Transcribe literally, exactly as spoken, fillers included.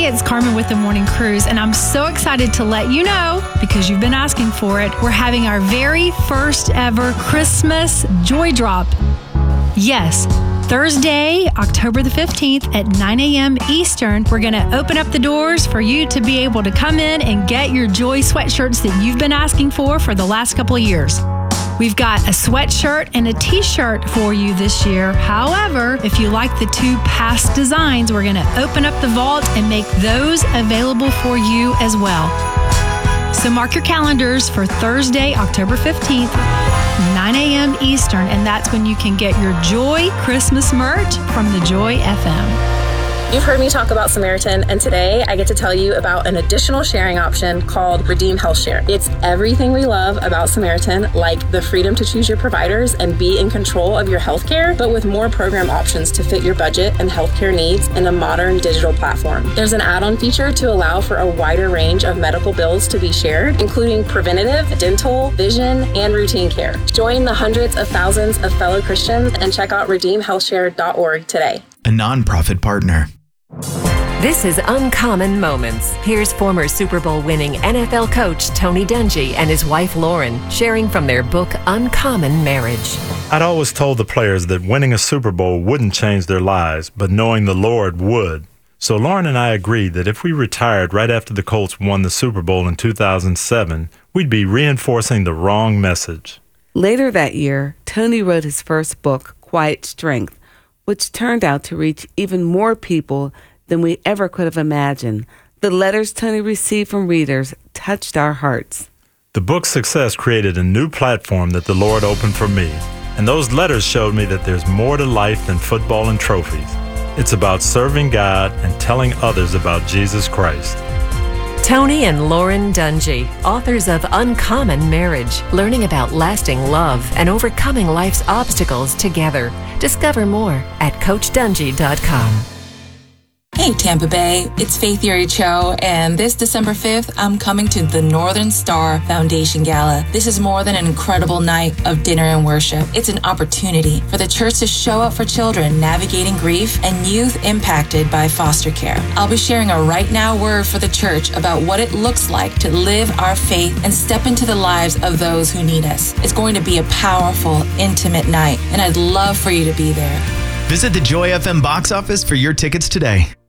Hey, it's Carmen with the Morning Cruise, and I'm so excited to let you know, because you've been asking for it, we're having our very first ever Christmas Joy Drop. Yes, Thursday, October the fifteenth at nine a.m. Eastern, we're going to open up the doors for you to be able to come in and get your Joy sweatshirts that you've been asking for for the last couple of years. We've got a sweatshirt and a t-shirt for you this year. However, if you like the two past designs, we're going to open up the vault and make those available for you as well. So mark your calendars for Thursday, October fifteenth, nine a.m. Eastern, and that's when you can get your Joy Christmas merch from the Joy F M. You've heard me talk about Samaritan, and today I get to tell you about an additional sharing option called Redeem Health Share. It's everything we love about Samaritan, like the freedom to choose your providers and be in control of your healthcare, but with more program options to fit your budget and healthcare needs in a modern digital platform. There's an add-on feature to allow for a wider range of medical bills to be shared, including preventative, dental, vision, and routine care. Join the hundreds of thousands of fellow Christians and check out redeem health share dot org today. A nonprofit partner. This is Uncommon Moments. Here's former Super Bowl winning N F L coach Tony Dungy and his wife Lauren sharing from their book Uncommon Marriage. I'd always told the players that winning a Super Bowl wouldn't change their lives, but knowing the Lord would. So Lauren and I agreed that if we retired right after the Colts won the Super Bowl in two thousand seven, we'd be reinforcing the wrong message. Later that year, Tony wrote his first book, Quiet Strength, which turned out to reach even more people than we ever could have imagined. The letters Tony received from readers touched our hearts. The book's success created a new platform that the Lord opened for me, and those letters showed me that there's more to life than football and trophies. It's about serving God and telling others about Jesus Christ. Tony and Lauren Dungy, authors of Uncommon Marriage, learning about lasting love and overcoming life's obstacles together. Discover more at coach dungy dot com. Hey Tampa Bay, it's Faith Yuri Cho, and this December fifth, I'm coming to the Northern Star Foundation Gala. This is more than an incredible night of dinner and worship. It's an opportunity for the church to show up for children navigating grief and youth impacted by foster care. I'll be sharing a right now word for the church about what it looks like to live our faith and step into the lives of those who need us. It's going to be a powerful, intimate night, and I'd love for you to be there. Visit the Joy F M box office for your tickets today.